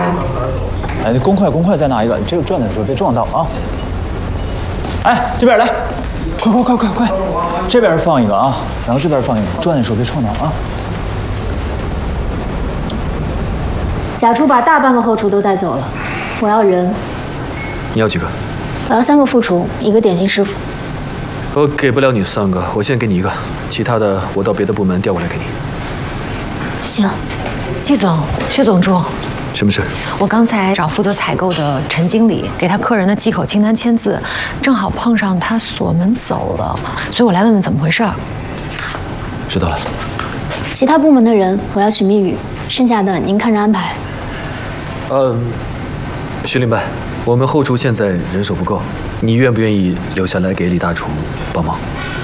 哎，公筷再拿一个，这个转的时候别撞到啊！哎，这边来，快，这边放一个啊，然后这边放一个，转的时候别撞到啊！ 贾厨把大半个后厨都带走了，我要人。 你要几个？ 我要3个副厨，1个点心师傅。 我给不了你3个，我先给你1个，其他的我到别的部门调过来给你。 行。 季总，薛总助， 什么事？ 我刚才找负责采购的陈经理给他客人的忌口清单签字，正好碰上他锁门走了，所以我来问问怎么回事。 知道了。 其他部门的人我要许密语，剩下的您看着安排。 徐领班，我们后厨现在人手不够，你愿不愿意留下来给李大厨帮忙？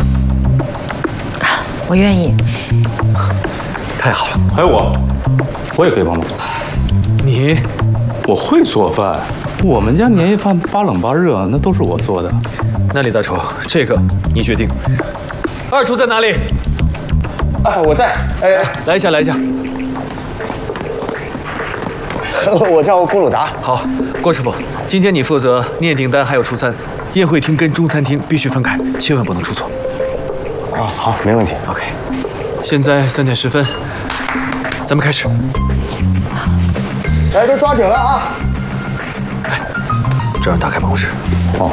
我愿意。 太好了。 还有我也可以帮忙。 你， 我会做饭，我们家年夜饭8冷8热，那都是我做的。 那李大厨，这个你决定。2厨在哪里？ 啊，我在。 来一下。 我叫郭鲁达。 好，郭师傅，今天你负责念订单还有出餐，宴会厅跟中餐厅必须分开，千万不能出错。 啊，好，没问题。 OK， 现在3点10分，咱们开始。 来，都抓紧了啊！ 哎，这样打开办公室。 哦。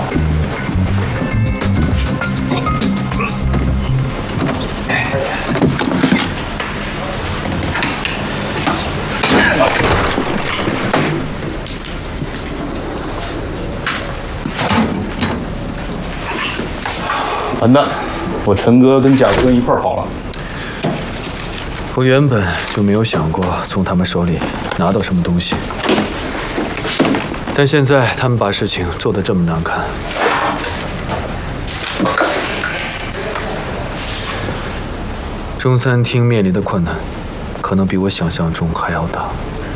完蛋，我陈哥跟贾哥一块儿跑了。 我原本就没有想过从他们手里拿到什么东西，但现在他们把事情做得这么难看，中餐厅面临的困难，可能比我想象中还要大。